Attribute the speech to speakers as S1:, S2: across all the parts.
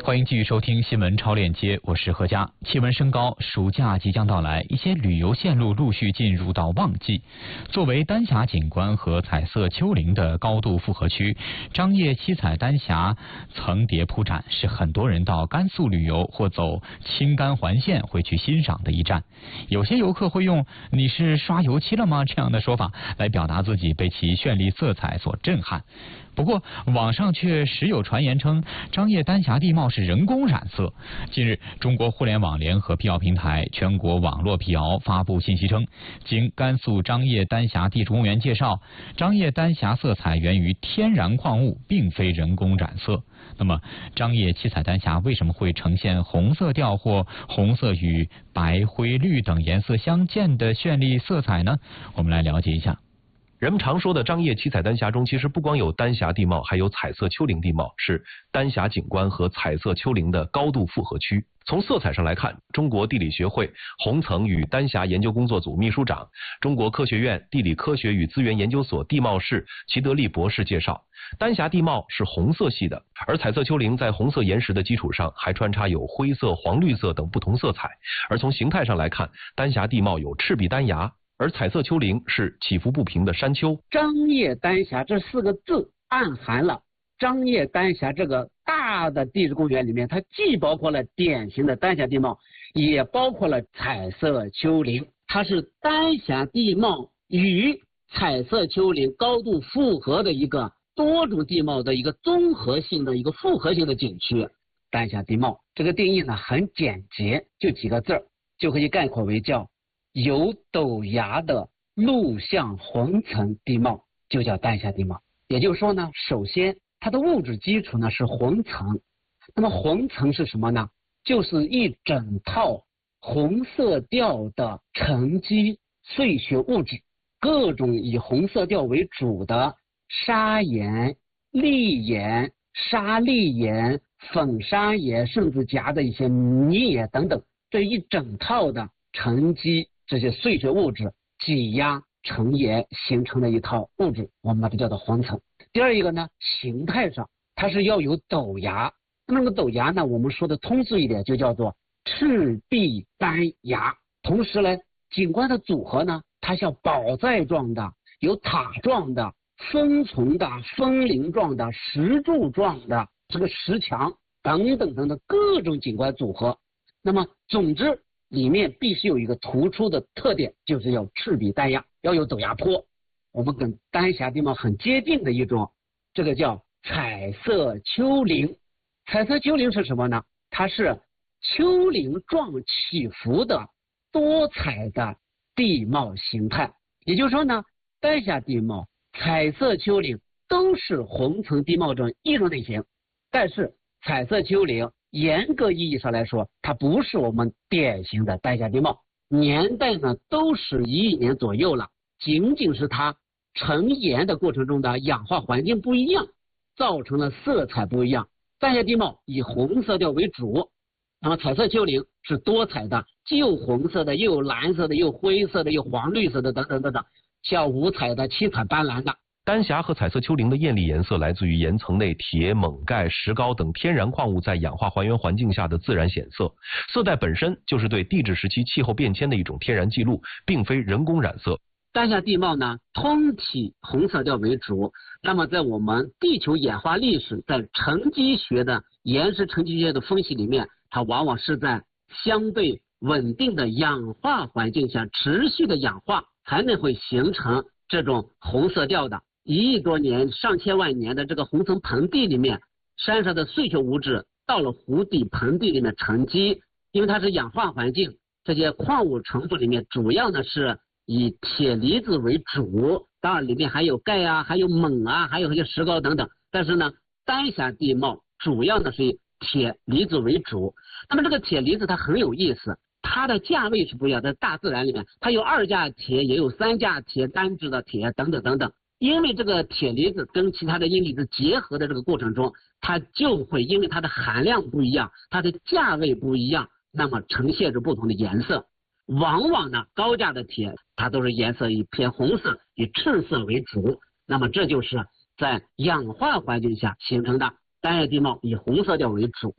S1: 欢迎继续收听新闻超链接，我是何佳。气温升高，暑假即将到来，一些旅游线路陆续进入到旺季。作为丹霞景观和彩色丘陵的高度复合区，张掖七彩丹霞层叠铺展是很多人到甘肃旅游或走青甘环线会去欣赏的一站。有些游客会用“你是刷油漆了吗”这样的说法来表达自己被其绚丽色彩所震撼。不过，网上却时有传言称张掖丹霞地貌是人工染色。近日，中国互联网联合辟谣平台全国网络辟谣发布信息称，经甘肃张掖丹霞地质公园介绍，张掖丹霞色彩源于天然矿物，并非人工染色。那么，张掖七彩丹霞为什么会呈现红色调或红色与白、灰、绿等颜色相间的绚丽色彩呢？我们来了解一下。
S2: 人们常说的张掖七彩丹霞中，其实不光有丹霞地貌，还有彩色丘陵地貌，是丹霞景观和彩色丘陵的高度复合区。从色彩上来看，中国地理学会红层与丹霞研究工作组秘书长、中国科学院地理科学与资源研究所地貌室齐德利博士介绍，丹霞地貌是红色系的，而彩色丘陵在红色岩石的基础上还穿插有灰色、黄绿色等不同色彩。而从形态上来看，丹霞地貌有赤壁丹崖，而彩色丘陵是起伏不平的山丘。
S3: 张掖丹霞这4个字暗含了张掖丹霞这个大的地质公园里面，它既包括了典型的丹霞地貌，也包括了彩色丘陵。它是丹霞地貌与彩色丘陵高度复合的一个多种地貌的一个综合性的一个复合性的景区。丹霞地貌这个定义呢很简洁，就几个字就可以概括为叫有陡崖的陆相红层地貌，就叫丹霞地貌。也就是说呢，首先它的物质基础呢是红层。那么红层是什么呢？就是一整套红色调的沉积碎屑物质，各种以红色调为主的砂岩、砾岩、砂砾岩、粉砂岩，甚至夹的一些泥岩等等，这一整套的沉积这些碎屑物质挤压成岩形成的一套物质，我们把它叫做红层。第二一个呢，形态上它是要有陡崖。那么陡崖呢，我们说的通俗一点就叫做赤壁丹崖。同时呢，景观的组合呢，它像宝寨状的、有塔状的、分层的、分林状的、石柱状的这个石墙等等等等各种景观组合。那么总之里面必须有一个突出的特点，就是要赤壁丹崖，要有陡崖坡。我们跟丹霞地貌很接近的一种，这个叫彩色丘陵。彩色丘陵是什么呢？它是丘陵状起伏的多彩的地貌形态。也就是说呢，丹霞地貌、彩色丘陵都是红层地貌中一种类型，但是彩色丘陵严格意义上来说，它不是我们典型的丹霞地貌，年代呢都是1亿年左右了，仅仅是它成岩的过程中的氧化环境不一样，造成了色彩不一样。丹霞地貌以红色调为主，那么彩色丘陵是多彩的，既有红色的，又有蓝色的，又有灰色的，又有黄绿色的等等等等，像五彩的、七彩斑斓的。
S2: 丹霞和彩色丘陵的艳丽颜色来自于岩层内铁、锰、钙、石膏等天然矿物在氧化还原环境下的自然显色，色带本身就是对地质时期气候变迁的一种天然记录，并非人工染色。
S3: 丹霞地貌呢，通体红色调为主。那么在我们地球演化历史，在沉积学的岩石沉积学的分析里面，它往往是在相对稳定的氧化环境下持续的氧化，才能会形成这种红色调的。1亿多年、上千万年的这个红层盆地里面，山上的碎屑物质到了湖底盆地里面沉积，因为它是氧化环境，这些矿物成分里面主要呢是以铁离子为主，当然里面还有钙啊，还有锰啊，还有一些石膏等等。但是呢，丹霞地貌主要呢是以铁离子为主。那么这个铁离子它很有意思，它的价位是不一样的，在大自然里面它有2价铁，也有3价铁，单质的铁等等等等。因为这个铁离子跟其他的阴离子结合的这个过程中，它就会因为它的含量不一样，它的价位不一样，那么呈现出不同的颜色。往往呢，高价的铁它都是颜色以偏红色、以赤色为主。那么这就是在氧化环境下形成的丹霞地貌以红色调为主。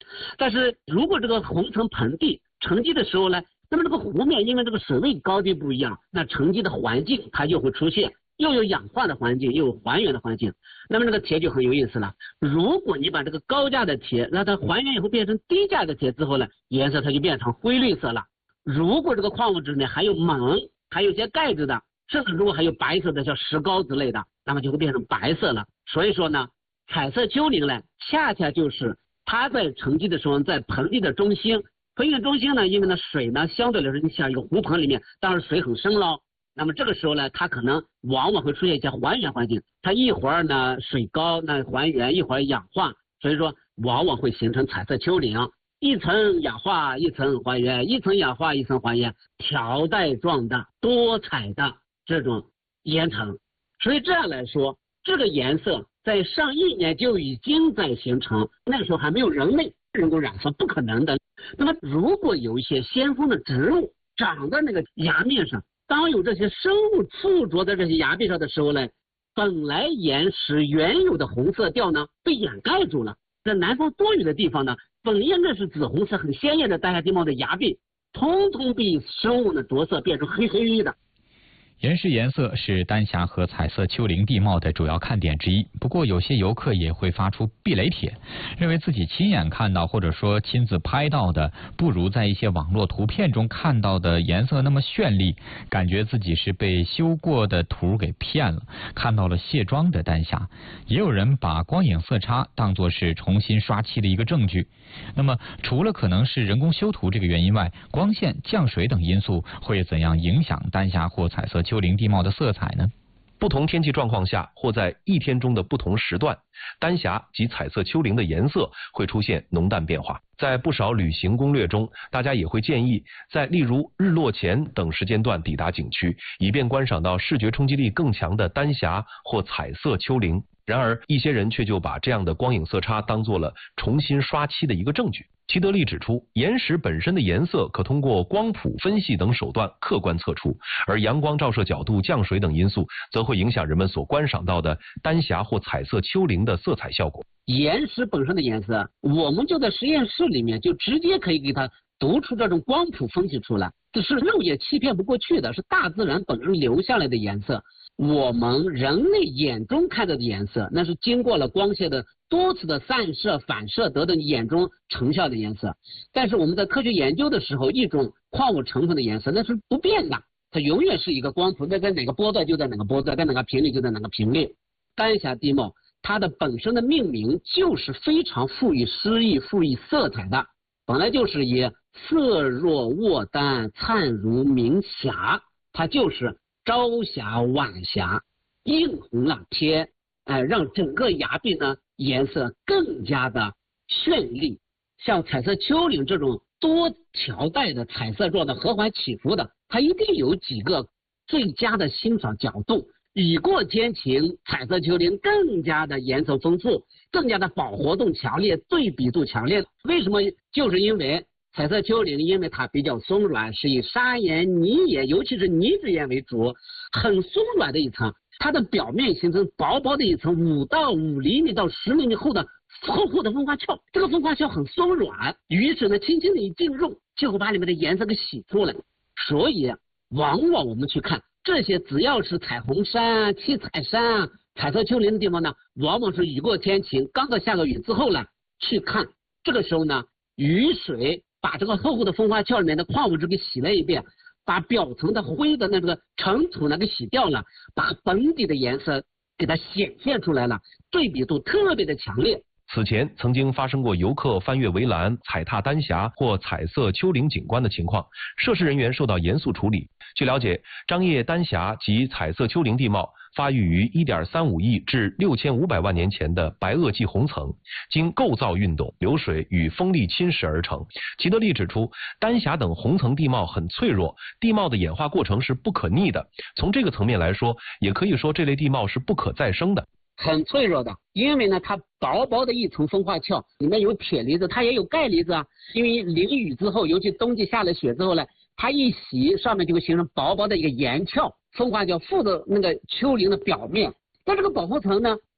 S3: 但是如果这个红层盆地沉积的时候呢，那么这个湖面因为这个水位高低不一样，那沉积的环境它就会出现又有氧化的环境，又有还原的环境。那么这个铁就很有意思了。如果你把这个高价的铁让它还原以后变成低价的铁之后呢，颜色它就变成灰绿色了。如果这个矿物质呢还有锰，还有些钙质的，甚至如果还有白色的像石膏之类的，那么就会变成白色了。所以说呢，彩色丘陵呢恰恰就是它在沉积的时候在盆地的中心，盆地中心呢因为呢水呢相对来说你像一个湖盆里面，当然水很深了，那么这个时候呢它可能往往会出现一些还原环境，它一会儿呢水高那还原，一会儿氧化，所以说往往会形成彩色丘陵，一层氧化一层还原，一层氧化一层还原，条带状的多彩的这种岩层。所以这样来说，这个颜色在上亿年就已经在形成，那个时候还没有人类人工染色，不可能的。那么如果有一些先锋的植物长在那个崖面上，当有这些生物附着在这些崖壁上的时候呢，本来岩石原有的红色调呢被掩盖住了。在南方多雨的地方呢，本应该是紫红色很鲜艳的丹霞地貌的崖壁，通通被生物的着色变成黑黑的。
S1: 岩石颜色是丹霞和彩色丘陵地貌的主要看点之一。不过有些游客也会发出避雷帖，认为自己亲眼看到或者说亲自拍到的不如在一些网络图片中看到的颜色那么绚丽，感觉自己是被修过的图给骗了，看到了卸妆的丹霞。也有人把光影色差当作是重新刷漆的一个证据。那么除了可能是人工修图这个原因外，光线、降水等因素会怎样影响丹霞或彩色丘陵地貌的色彩呢？
S2: 不同天气状况下，或在一天中的不同时段，丹霞及彩色丘陵的颜色会出现浓淡变化。在不少旅行攻略中，大家也会建议在例如日落前等时间段抵达景区，以便观赏到视觉冲击力更强的丹霞或彩色丘陵。然而一些人却就把这样的光影色差当作了重新刷漆的一个证据。齐德利指出，岩石本身的颜色可通过光谱分析等手段客观测出，而阳光照射角度、降水等因素则会影响人们所观赏到的丹霞或彩色丘陵的色彩效果。
S3: 岩石本身的颜色，我们就在实验室里面就直接可以给它读出这种光谱分析出来，这是肉眼欺骗不过去的，是大自然本身留下来的颜色。我们人类眼中看到的颜色，那是经过了光线的多次的散射、反射得到你眼中成像的颜色。但是我们在科学研究的时候，一种矿物成分的颜色那是不变的，它永远是一个光谱，在哪个波段就在哪个波段，在哪个频率就在哪个频率。丹霞地貌它的本身的命名就是非常富于诗意、富于色彩的，本来就是以色若卧丹，灿如明霞，它就是朝霞晚霞映红了天，让整个崖壁呢颜色更加的绚丽。像彩色丘陵这种多条带的彩色状的和缓起伏的，它一定有几个最佳的欣赏角度。雨过天晴，彩色丘陵更加的颜色丰富，更加的饱和度强烈，对比度强烈。为什么？就是因为彩色丘陵因为它比较松软，是以砂岩、泥岩，尤其是泥质岩为主，很松软的一层，它的表面形成薄薄的一层5到5厘米到10厘米厚的厚厚的风化壳，这个风化壳很松软，雨水呢轻轻的一进入，就会把里面的颜色给洗出来。所以往往我们去看这些只要是彩虹山、七彩山、彩色丘陵的地方呢，往往是雨过天晴，刚刚下个雨之后呢去看，这个时候呢雨水把这个厚厚的风化壳里面的矿物质给洗了一遍，把表层的灰的那个尘土呢给洗掉了，把本底的颜色给它显现出来了，对比度特别的强烈。
S2: 此前曾经发生过游客翻越围栏、踩踏丹霞或彩色丘陵景观的情况，涉事人员受到严肃处理。据了解，张掖丹霞及彩色丘陵地貌发育于1.35亿至6500万年前的白垩纪红层，经构造运动、流水与风力侵蚀而成。齐德利指出，丹霞等红层地貌很脆弱，地貌的演化过程是不可逆的。从这个层面来说，也可以说这类地貌是不可再生的。
S3: 很脆弱的，因为呢它薄薄的一层风化壳，里面有铁离子，它也有钙离子啊。因为淋雨之后，尤其冬季下了雪之后呢，它一洗上面就会形成薄薄的一个岩壳，风化壳附的那个丘陵的表面。但这个保护层呢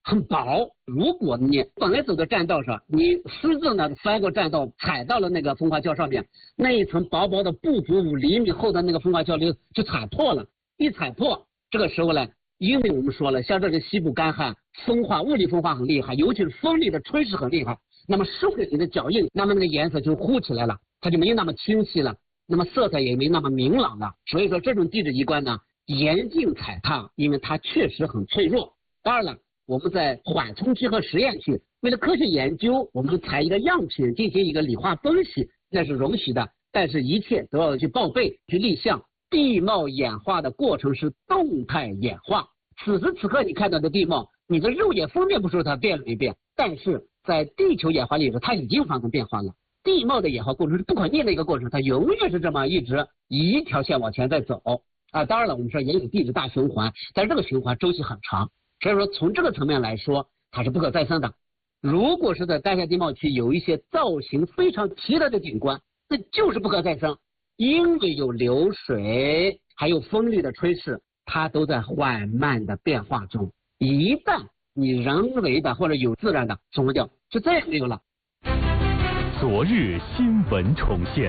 S3: 很薄。如果你本来走的栈道上，你私自呢翻过栈道，踩到了那个风化胶上面，那一层薄薄的不足5厘米厚的那个风化胶就踩破了。一踩破，这个时候呢，因为我们说了，像这个西部干旱，风化物理风化很厉害，尤其是风力的吹势很厉害，那么受了你的脚印，那么那个颜色就糊起来了，它就没有那么清晰了，那么色彩也没那么明朗了。所以说这种地质仪观呢，严禁踩踏，因为它确实很脆弱。当然了，我们在缓冲区和实验区，为了科学研究，我们采一个样品进行一个理化分析，那是容许的，但是一切都要去报备、去立项。地貌演化的过程是动态演化，此时此刻你看到的地貌，你的肉眼分辨不出它变没变，但是在地球演化历史它已经发生变化了。地貌的演化过程是不可逆的一个过程，它永远是这么一条线往前在走啊。当然了，我们说也有地质大循环，但是这个循环周期很长，所以说从这个层面来说，它是不可再生的。如果是在丹霞地貌区有一些造型非常奇特的景观，那就是不可再生。因为有流水，还有风力的吹势，它都在缓慢的变化中。一旦你人为的或者有自然的冲没掉，就再也没有了。
S4: 昨日新闻重现，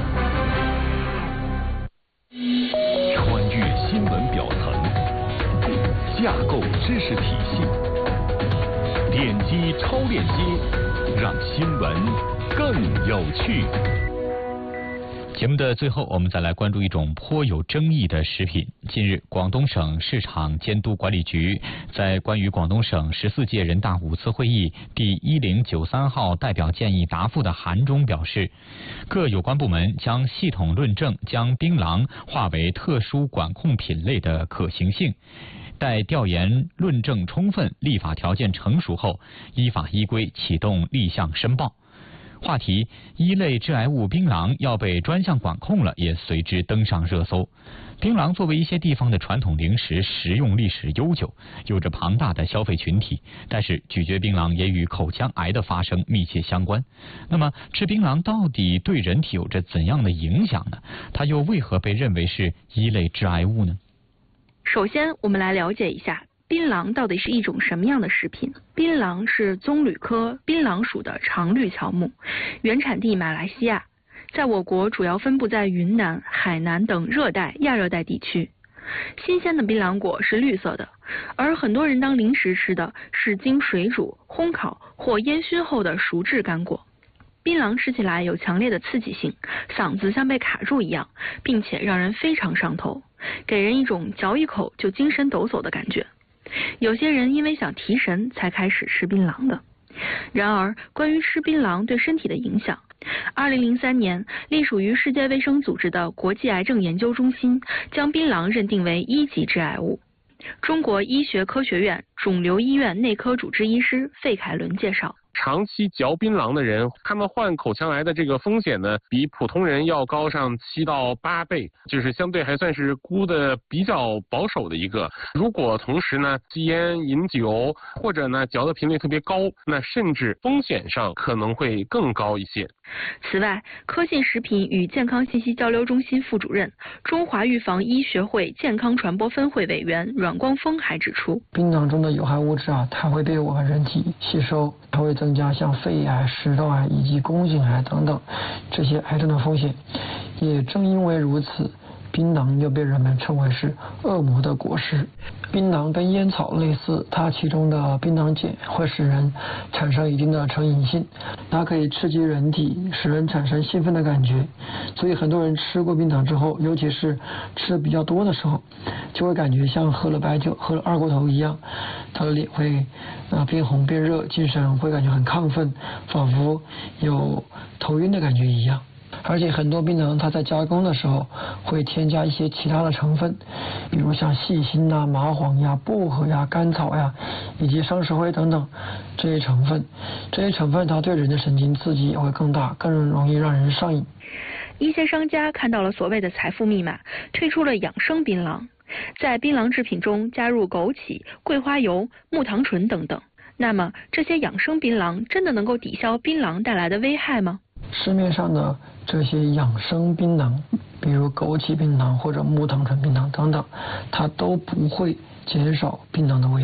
S4: 穿越新闻表层，架构知识体系，点击超链接，让新闻更有趣。
S1: 节目的最后，我们再来关注一种颇有争议的食品。近日，广东省市场监督管理局在关于广东省14届人大5次会议第1093号代表建议答复的函中表示，各有关部门将系统论证将槟榔划为特殊管控品类的可行性，待调研论证充分、立法条件成熟后，依法依规启动立项申报。话题一类致癌物槟榔要被专项管控了，也随之登上热搜。槟榔作为一些地方的传统零食，食用历史悠久，有着庞大的消费群体。但是咀嚼槟榔也与口腔癌的发生密切相关。那么吃槟榔到底对人体有着怎样的影响呢？它又为何被认为是一类致癌物呢？
S5: 首先，我们来了解一下槟榔到底是一种什么样的食品。槟榔是棕榈科槟榔属的常绿乔木，原产地马来西亚，在我国主要分布在云南、海南等热带、亚热带地区。新鲜的槟榔果是绿色的，而很多人当零食吃的是经水煮、烘烤或烟熏后的熟制干果。槟榔吃起来有强烈的刺激性，嗓子像被卡住一样，并且让人非常上头，给人一种嚼一口就精神抖擞的感觉。有些人因为想提神才开始吃槟榔的。然而，关于吃槟榔对身体的影响，2003年，隶属于世界卫生组织的国际癌症研究中心将槟榔认定为1级致癌物。中国医学科学院肿瘤医院内科主治医师费凯伦介绍，
S6: 长期嚼槟榔的人，他们患口腔癌的这个风险呢，比普通人要高上7到8倍，就是相对还算是估的比较保守的一个。如果同时呢吸烟、饮酒，或者呢嚼的频率特别高，那甚至风险上可能会更高一些。
S5: 此外，科信食品与健康信息交流中心副主任、中华预防医学会健康传播分会委员阮光峰还指出，
S7: 槟榔中的有害物质它会被我们人体吸收，它会增加像肺癌、食道癌以及宫颈癌等等这些癌症的风险。也正因为如此，槟榔又被人们称为是恶魔的果实。槟榔跟烟草类似，它其中的槟榔碱会使人产生一定的成瘾性，它可以刺激人体，使人产生兴奋的感觉。所以很多人吃过槟榔之后，尤其是吃的比较多的时候，就会感觉像喝了白酒、喝了二锅头一样，他的脸会变红变热，精神会感觉很亢奋，仿佛有头晕的感觉一样。而且很多槟榔它在加工的时候会添加一些其他的成分，比如像细辛啊、麻黄呀、薄荷呀、甘草呀以及生石灰等等这些成分。这些成分它对人的神经刺激也会更大，更容易让人上瘾。
S5: 一些商家看到了所谓的财富密码，推出了养生槟榔，在槟榔制品中加入枸杞、桂花油、木糖醇等等。那么这些养生槟榔真的能够抵消槟榔带来的危害吗？
S7: 市面上的这些养生槟榔，比如枸杞槟榔或者木糖醇槟榔等等，它都不会减少槟榔的危害，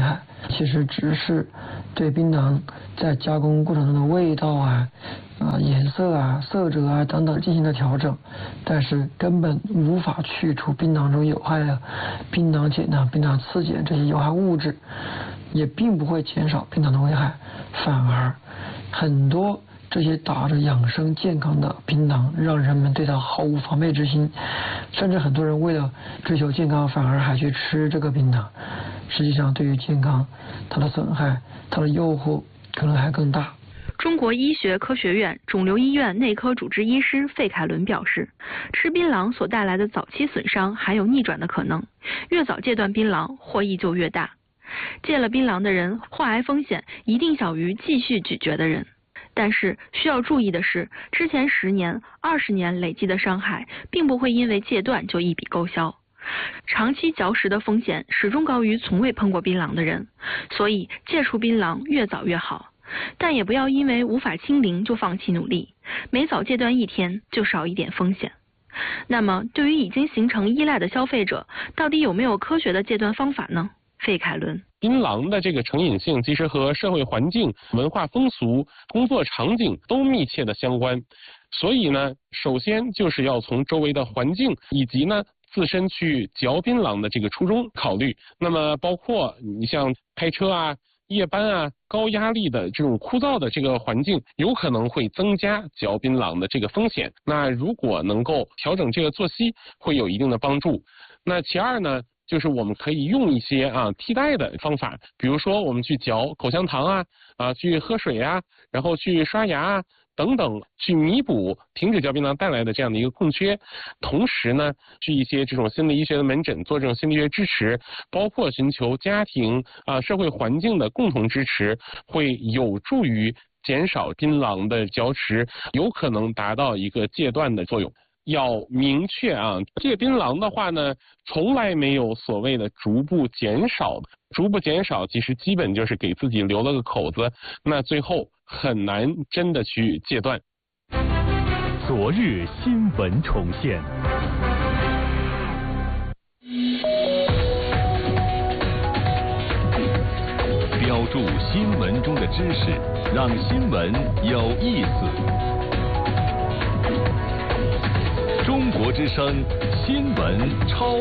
S7: 其实只是对槟榔在加工过程中的味道颜色色泽等等进行了调整，但是根本无法去除槟榔中有害的槟榔碱槟榔次碱这些有害物质，也并不会减少槟榔的危害，反而很多这些打着养生健康的槟榔让人们对它毫无防备之心，甚至很多人为了追求健康反而还去吃这个槟榔，实际上对于健康它的损害它的诱惑可能还更大。
S5: 中国医学科学院肿瘤医院内科主治医师费凯伦表示，吃槟榔所带来的早期损伤还有逆转的可能，越早戒断槟榔获益就越大。戒了槟榔的人患癌风险一定小于继续咀嚼的人。但是需要注意的是，之前10年、20年累积的伤害并不会因为戒断就一笔勾销。长期嚼食的风险始终高于从未碰过槟榔的人，所以戒除槟榔越早越好。但也不要因为无法清零就放弃努力，每早戒断1天就少一点风险。那么对于已经形成依赖的消费者，到底有没有科学的戒断方法呢？费凯伦，
S6: 槟榔的这个成瘾性其实和社会环境、文化风俗、工作场景都密切的相关，所以呢，首先就是要从周围的环境以及呢自身去嚼槟榔的这个初衷考虑。那么包括你像开车夜班高压力的这种枯燥的这个环境，有可能会增加嚼槟榔的这个风险。那如果能够调整这个作息，会有一定的帮助。那其二呢，就是我们可以用一些替代的方法，比如说我们去嚼口香糖去喝水然后去刷牙等等，去弥补停止嚼槟榔带来的这样的一个空缺。同时呢，去一些这种心理医学的门诊做这种心理学支持，包括寻求家庭社会环境的共同支持，会有助于减少槟榔的嚼食，有可能达到一个戒断的作用。要明确戒槟榔的话呢，从来没有所谓的逐步减少，逐步减少其实基本就是给自己留了个口子，那最后很难真的去戒断。
S4: 昨日新闻重现，标注新闻中的知识，让新闻有意思。中国之声新闻超